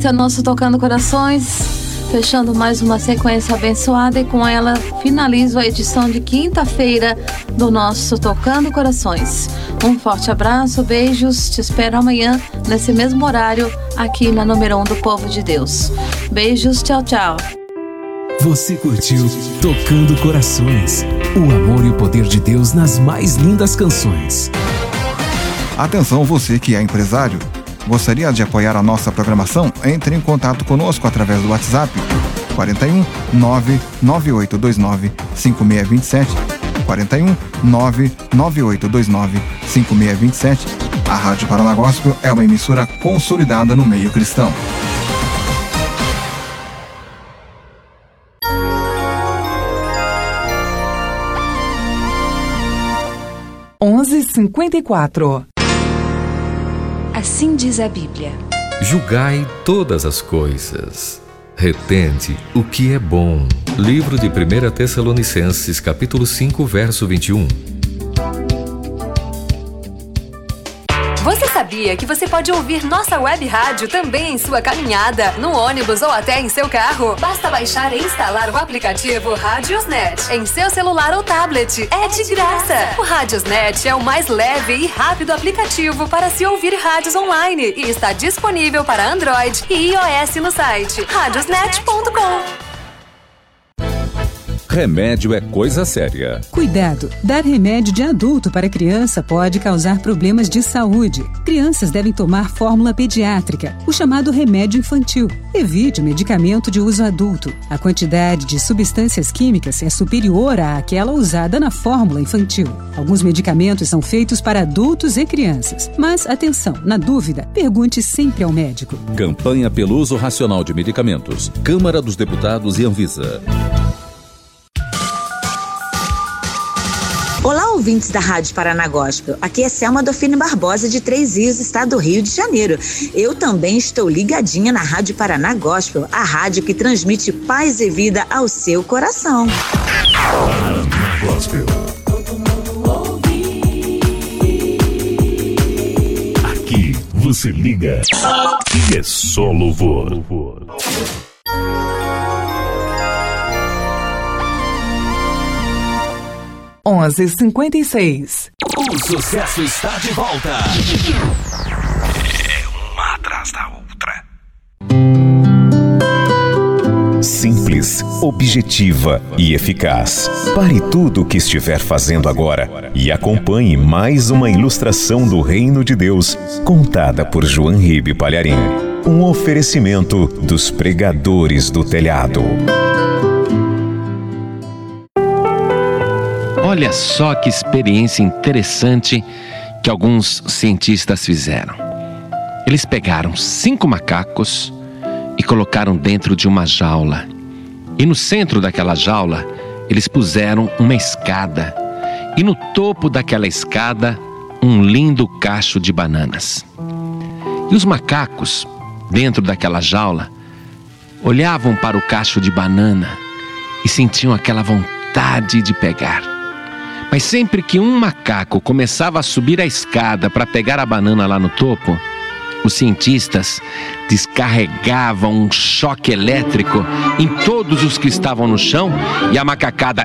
Esse é o nosso Tocando Corações, fechando mais uma sequência abençoada, e com ela finalizo a edição de quinta-feira do nosso Tocando Corações. Um forte abraço, beijos, te espero amanhã nesse mesmo horário aqui na número 1 do Povo de Deus. Beijos, tchau, tchau. Você curtiu Tocando Corações, o amor e o poder de Deus nas mais lindas canções. Atenção, você que é empresário. Gostaria de apoiar a nossa programação? Entre em contato conosco através do WhatsApp 41 99829 5627, 41 99829 5627. A Rádio Paraná Gospel é uma emissora consolidada no meio cristão. (11h54). Assim diz a Bíblia: julgai todas as coisas, retende o que é bom. Livro de 1 Tessalonicenses, capítulo 5, verso 21. Você sabia que você pode ouvir nossa web rádio também em sua caminhada, no ônibus ou até em seu carro? Basta baixar e instalar o aplicativo Radiosnet em seu celular ou tablet. É de graça! O Radiosnet é o mais leve e rápido aplicativo para se ouvir rádios online e está disponível para Android e iOS no site radiosnet.com. Remédio é coisa séria. Cuidado! Dar remédio de adulto para criança pode causar problemas de saúde. Crianças devem tomar fórmula pediátrica, o chamado remédio infantil. Evite medicamento de uso adulto. A quantidade de substâncias químicas é superior àquela usada na fórmula infantil. Alguns medicamentos são feitos para adultos e crianças. Mas, atenção, na dúvida, pergunte sempre ao médico. Campanha pelo uso racional de medicamentos. Câmara dos Deputados e Anvisa. Olá, ouvintes da Rádio Paraná Gospel. Aqui é Selma Dofine Barbosa, de Três Rios, estado do Rio de Janeiro. Eu também estou ligadinha na Rádio Paraná Gospel, a rádio que transmite paz e vida ao seu coração. Paraná Gospel. Aqui você liga e é só louvor. 11h56. O sucesso está de volta. É uma atrás da outra. Simples, objetiva e eficaz. Pare tudo o que estiver fazendo agora e acompanhe mais uma ilustração do Reino de Deus, contada por João Ribe Palharim. Um oferecimento dos Pregadores do Telhado. Olha só que experiência interessante que alguns cientistas fizeram. Eles pegaram 5 macacos e colocaram dentro de uma jaula. E no centro daquela jaula, eles puseram uma escada. E no topo daquela escada, um lindo cacho de bananas. E os macacos, dentro daquela jaula, olhavam para o cacho de banana e sentiam aquela vontade de pegar. Mas sempre que um macaco começava a subir a escada para pegar a banana lá no topo, os cientistas descarregavam um choque elétrico em todos os que estavam no chão e a macacada...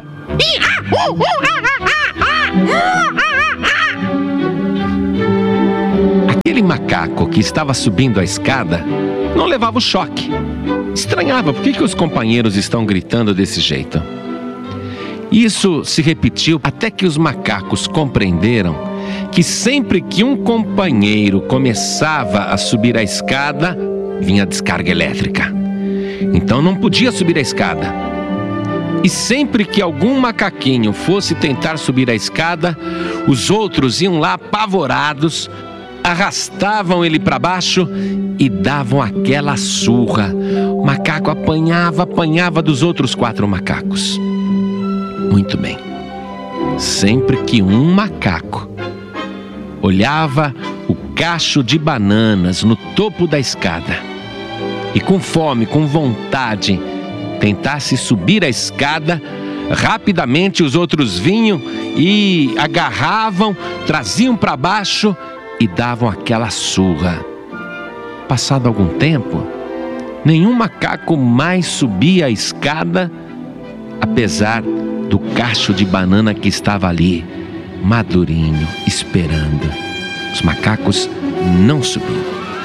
Aquele macaco que estava subindo a escada não levava o choque. Estranhava, por que os companheiros estão gritando desse jeito? Isso se repetiu até que os macacos compreenderam que sempre que um companheiro começava a subir a escada, vinha a descarga elétrica. Então não podia subir a escada. E sempre que algum macaquinho fosse tentar subir a escada, os outros iam lá apavorados, arrastavam ele para baixo e davam aquela surra. O macaco apanhava dos outros 4 macacos. Muito bem. Sempre que um macaco olhava o cacho de bananas no topo da escada e com fome, com vontade, tentasse subir a escada, rapidamente os outros vinham e agarravam, traziam para baixo e davam aquela surra. Passado algum tempo, Nenhum macaco mais subia a escada, apesar do cacho de banana que estava ali, madurinho, esperando. Os macacos não subiam.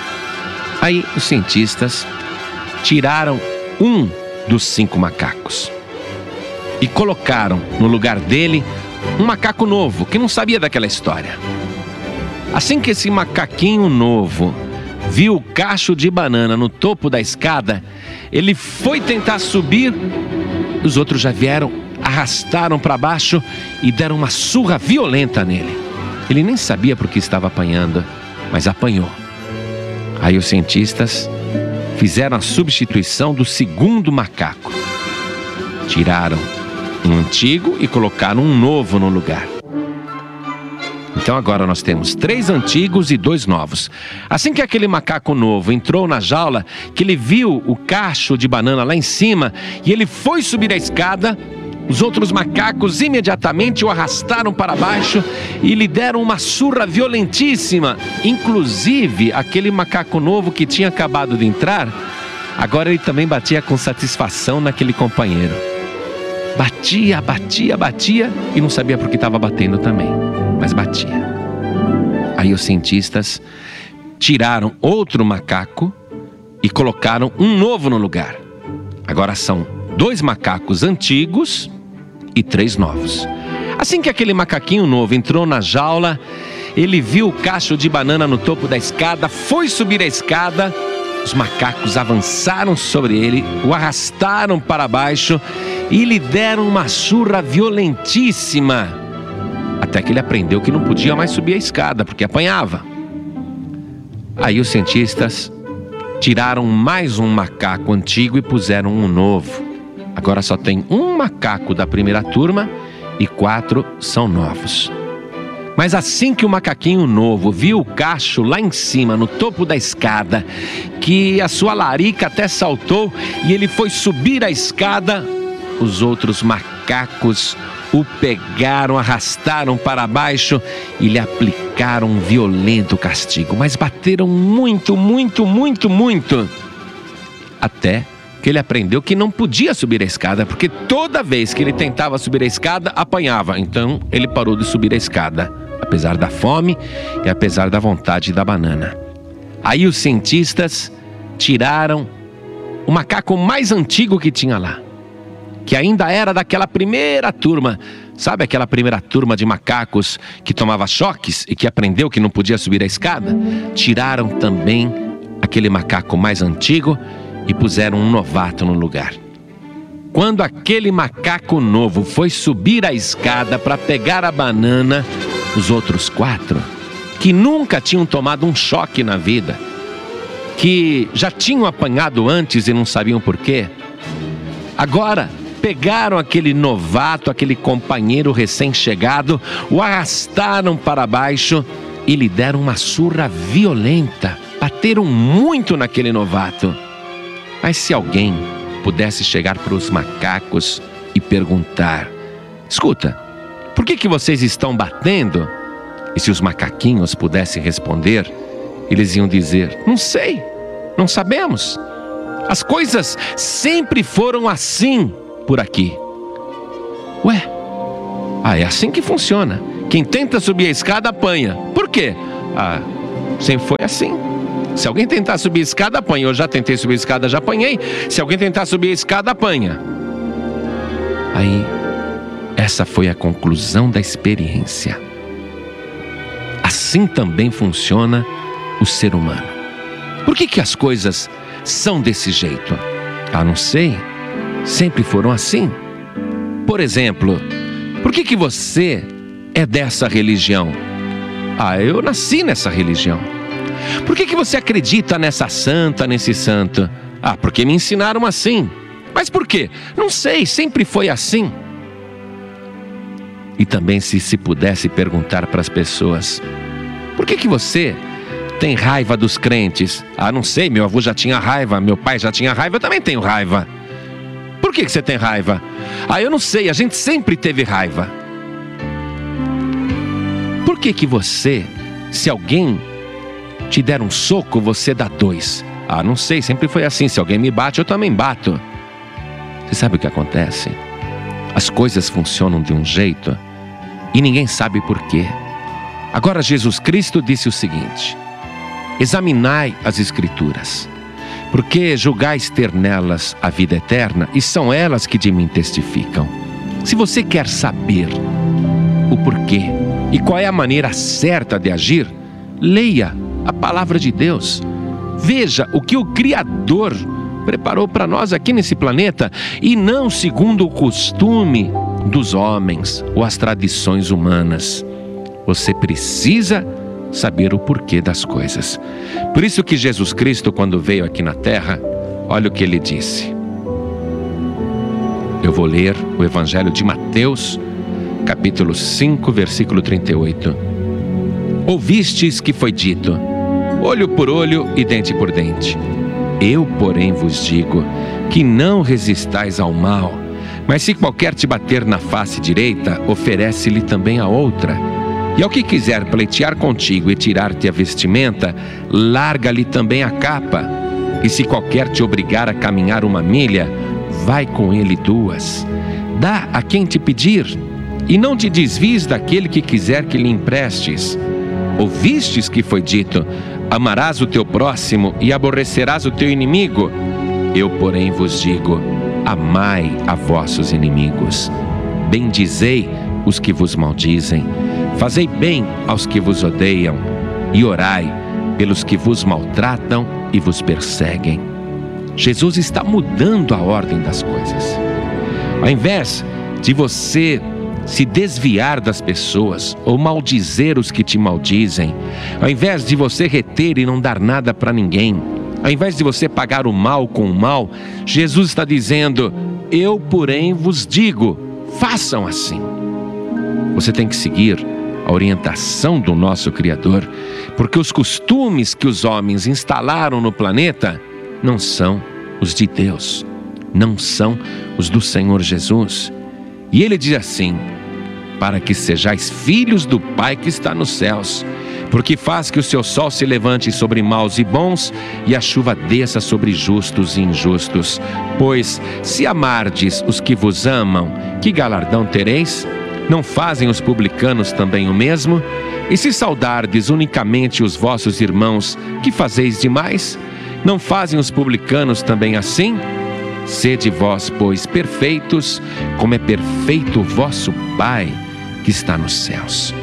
Aí os cientistas tiraram um dos 5 macacos e colocaram no lugar dele um macaco novo, que não sabia daquela história. Assim que esse macaquinho novo viu o cacho de banana no topo da escada, ele foi tentar subir. Os outros já vieram, arrastaram para baixo e deram uma surra violenta nele. Ele nem sabia por que estava apanhando, mas apanhou. Aí os cientistas fizeram a substituição do segundo macaco. Tiraram um antigo e colocaram um novo no lugar. Então agora nós temos 3 antigos e 2 novos. Assim que aquele macaco novo entrou na jaula, que ele viu o cacho de banana lá em cima e ele foi subir a escada, os outros macacos imediatamente o arrastaram para baixo e lhe deram uma surra violentíssima. Inclusive, aquele macaco novo que tinha acabado de entrar, agora ele também batia com satisfação naquele companheiro. Batia e não sabia por que estava batendo também, mas batia. Aí os cientistas tiraram outro macaco e colocaram um novo no lugar. Agora são 2 macacos antigos e 3 novos. Assim que aquele macaquinho novo entrou na jaula, ele viu o cacho de banana no topo da escada, foi subir a escada. Os macacos avançaram sobre ele, o arrastaram para baixo e lhe deram uma surra violentíssima, até que ele aprendeu que não podia mais subir a escada, porque apanhava. Aí os cientistas tiraram mais um macaco antigo e puseram um novo. Agora só tem um macaco da primeira turma e 4 são novos. Mas assim que o macaquinho novo viu o cacho lá em cima, no topo da escada, que a sua larica até saltou e ele foi subir a escada, os outros macacos o pegaram, arrastaram para baixo e lhe aplicaram um violento castigo. Mas bateram muito, até que ele aprendeu que não podia subir a escada, porque toda vez que ele tentava subir a escada, apanhava. Então ele parou de subir a escada, apesar da fome e apesar da vontade da banana. Aí os cientistas tiraram o macaco mais antigo que tinha lá, que ainda era daquela primeira turma. Sabe aquela primeira turma de macacos que tomava choques e que aprendeu que não podia subir a escada? Tiraram também aquele macaco mais antigo e puseram um novato no lugar. Quando aquele macaco novo foi subir a escada para pegar a banana, os outros 4, que nunca tinham tomado um choque na vida, que já tinham apanhado antes e não sabiam por quê, agora pegaram aquele novato, aquele companheiro recém-chegado, o arrastaram para baixo e lhe deram uma surra violenta. Bateram muito naquele novato. Mas se alguém pudesse chegar para os macacos e perguntar: escuta, por que vocês estão batendo? E se os macaquinhos pudessem responder, eles iam dizer: não sei, não sabemos. As coisas sempre foram assim por aqui. Ué, é assim que funciona. Quem tenta subir a escada apanha. Por quê? Sempre foi assim. Se alguém tentar subir a escada, apanha. Eu já tentei subir a escada, já apanhei. Se alguém tentar subir a escada, apanha. Aí, essa foi a conclusão da experiência. Assim também funciona o ser humano. Por que as coisas são desse jeito? Não sei. Sempre foram assim. Por exemplo, por que você é dessa religião? Eu nasci nessa religião. Por que você acredita nessa santa, nesse santo? Porque me ensinaram assim. Mas por quê? Não sei, sempre foi assim. E também se pudesse perguntar para as pessoas: por que você tem raiva dos crentes? Não sei, meu avô já tinha raiva, meu pai já tinha raiva, eu também tenho raiva. Por que você tem raiva? Eu não sei, a gente sempre teve raiva. Por que você, se alguém te der um soco, você dá 2? Ah, não sei, sempre foi assim. Se alguém me bate, eu também bato. Você sabe o que acontece? As coisas funcionam de um jeito e ninguém sabe por quê. Agora Jesus Cristo disse o seguinte: examinai as Escrituras, porque julgais ter nelas a vida eterna, e são elas que de mim testificam. Se você quer saber o porquê e qual é a maneira certa de agir, leia a palavra de Deus. Veja o que o Criador preparou para nós aqui nesse planeta, e não segundo o costume dos homens ou as tradições humanas. Você precisa saber o porquê das coisas. Por isso que Jesus Cristo, quando veio aqui na terra, olha o que ele disse. Eu vou ler o Evangelho de Mateus, capítulo 5, versículo 38. Ouvistes que foi dito: olho por olho e dente por dente. Eu, porém, vos digo que não resistais ao mal, mas se qualquer te bater na face direita, oferece-lhe também a outra. E ao que quiser pleitear contigo e tirar-te a vestimenta, larga-lhe também a capa. E se qualquer te obrigar a caminhar 1 milha, vai com ele 2. Dá a quem te pedir, e não te desvies daquele que quiser que lhe emprestes. Ouvistes que foi dito: amarás o teu próximo e aborrecerás o teu inimigo. Eu, porém, vos digo: amai a vossos inimigos. Bendizei os que vos maldizem. Fazei bem aos que vos odeiam. E orai pelos que vos maltratam e vos perseguem. Jesus está mudando a ordem das coisas. Ao invés de você se desviar das pessoas ou maldizer os que te maldizem, ao invés de você reter e não dar nada para ninguém, ao invés de você pagar o mal com o mal, Jesus está dizendo: eu, porém, vos digo, façam assim. Você tem que seguir a orientação do nosso Criador, porque os costumes que os homens instalaram no planeta não são os de Deus, não são os do Senhor Jesus. E ele diz assim: para que sejais filhos do Pai que está nos céus, porque faz que o seu sol se levante sobre maus e bons, e a chuva desça sobre justos e injustos. Pois, se amardes os que vos amam, que galardão tereis? Não fazem os publicanos também o mesmo? E se saudardes unicamente os vossos irmãos, que fazeis demais? Não fazem os publicanos também assim? Sede vós, pois, perfeitos, como é perfeito o vosso Pai que está nos céus.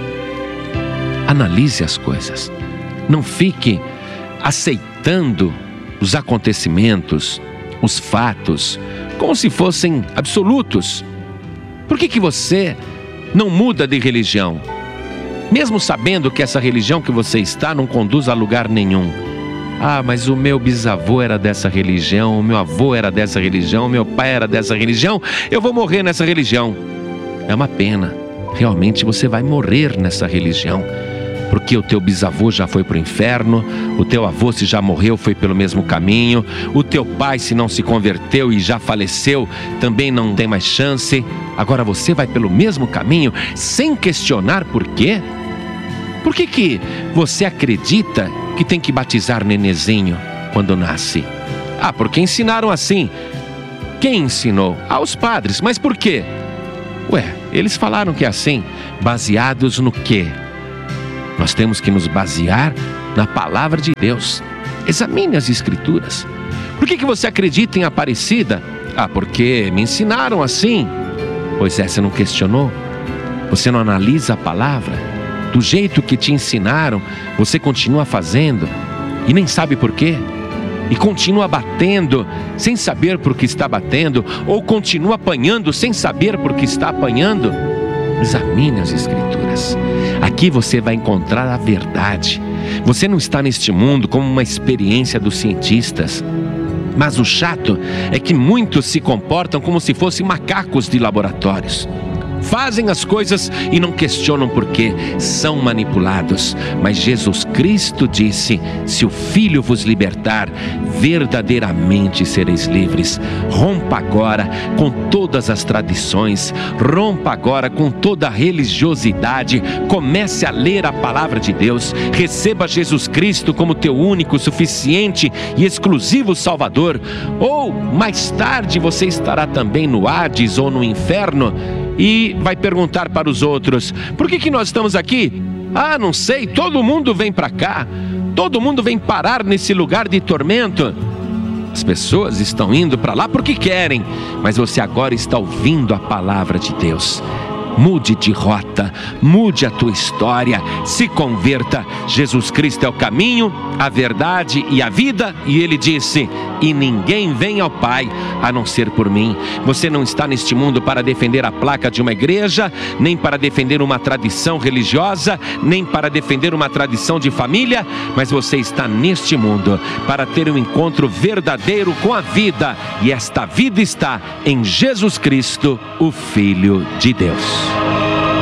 Analise as coisas. Não fique aceitando os acontecimentos, os fatos, como se fossem absolutos. Por que você não muda de religião, mesmo sabendo que essa religião que você está não conduz a lugar nenhum? Ah, mas o meu bisavô era dessa religião, o meu avô era dessa religião, o meu pai era dessa religião, eu vou morrer nessa religião. É uma pena, realmente você vai morrer nessa religião, porque o teu bisavô já foi para o inferno, o teu avô, se já morreu, foi pelo mesmo caminho, o teu pai, se não se converteu e já faleceu, também não tem mais chance. Agora você vai pelo mesmo caminho, sem questionar por quê? Por que você acredita que tem que batizar nenezinho quando nasce? Ah, porque ensinaram assim. Quem ensinou? Ah, os padres. Mas por quê? Ué, eles falaram que é assim. Baseados no quê? Nós temos que nos basear na palavra de Deus. Examine as Escrituras. Por que você acredita em Aparecida? Ah, porque me ensinaram assim. Pois é, você não questionou? Você não analisa a palavra? Do jeito que te ensinaram, você continua fazendo e nem sabe por quê? E continua batendo sem saber por que está batendo, ou continua apanhando sem saber por que está apanhando? Examine as Escrituras. Aqui você vai encontrar a verdade. Você não está neste mundo como uma experiência dos cientistas. Mas o chato é que muitos se comportam como se fossem macacos de laboratórios. fazem as coisas e não questionam por quê, são manipulados. Mas Jesus Cristo disse: se o Filho vos libertar, verdadeiramente sereis livres. Rompa agora com todas as tradições, rompa agora com toda a religiosidade, comece a ler a palavra de Deus, receba Jesus Cristo como teu único, suficiente e exclusivo Salvador. Ou mais tarde você estará também no Hades ou no inferno e vai perguntar para os outros: por que nós estamos aqui? Ah, não sei, todo mundo vem para cá, todo mundo vem parar nesse lugar de tormento. As pessoas estão indo para lá porque querem, mas você agora está ouvindo a palavra de Deus. Mude de rota, mude a tua história, se converta. Jesus Cristo é o caminho, a verdade e a vida, e Ele disse: e ninguém vem ao Pai a não ser por mim. Você não está neste mundo para defender a placa de uma igreja, nem para defender uma tradição religiosa, nem para defender uma tradição de família, mas você está neste mundo para ter um encontro verdadeiro com a vida, e esta vida está em Jesus Cristo, o Filho de Deus.